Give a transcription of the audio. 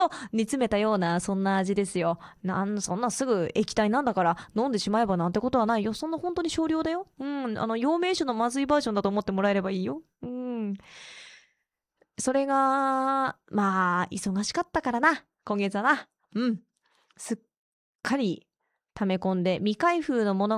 煮詰めたような、そんな味ですよ。そんなすぐ液体なんだから飲んでしまえばなんてことはないよ。そんな本当に少量だよ。うん。陽明酒のまずいバージョンだと思ってもらえればいいよ。うん。それが、まあ、忙しかったからな。今月はな。うん。すっかり溜め込んで、未開封のもの